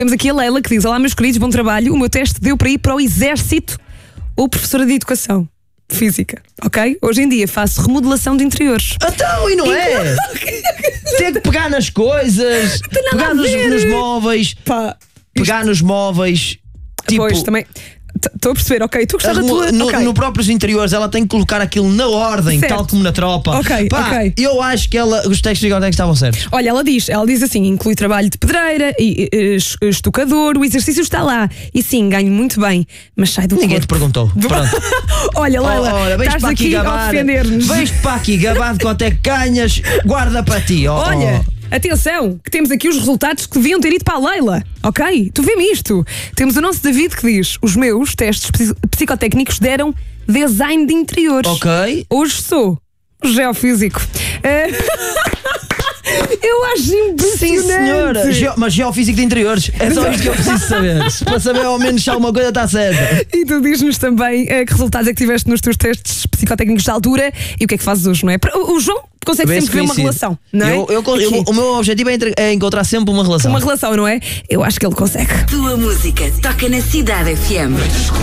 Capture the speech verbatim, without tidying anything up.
Temos aqui a Leila que diz: olá meus queridos, bom trabalho. O meu teste deu para ir para o exército ou professora de educação física, ok? Hoje em dia faço remodelação de interiores. Então, e não é? Tem que pegar nas coisas, pegar nos, nos móveis, Pá, pegar nos móveis. Tipo, pois, também estou a perceber, ok? Tu gostas da tua... no, okay. no próprios interiores ela tem que colocar aquilo na ordem, certo. tal como na tropa. Ok, Pá, ok. eu acho que ela, os textos de onde é que estavam certos. Olha, ela diz, ela diz assim: inclui trabalho de pedreira e, e, e estucador, o exercício está lá. E sim, ganho muito bem, mas sai do Ninguém corpo. te perguntou. Pronto. Olha, Leila, Ora, vens estás para aqui aqui a gabar. ofender-nos. Vens para aqui gabado quanto é que ganhas, guarda para ti. Oh, Olha, oh. atenção, que temos aqui os resultados que deviam ter ido para a Leila, ok? Tu vê-me isto. Temos o nosso David que diz: os meus testes psi- psicotécnicos deram design de interiores. Ok. Hoje sou geofísico. Eh, Eu acho impressionante. Sim, senhora. Geo, mas geofísico de interiores. É só isto que eu preciso saber. Para saber ao menos se alguma coisa está certa. E tu diz-nos também eh, que resultados é que tiveste nos teus testes psicotécnicos de altura e o que é que fazes hoje, não é? O João consegue Vê se sempre ver uma coincide. relação, não é? Eu, eu, eu, Aqui. o meu objetivo é, entre- é encontrar sempre uma relação. Uma relação, não é? Eu acho que ele consegue. Tua música toca na Cidade F M.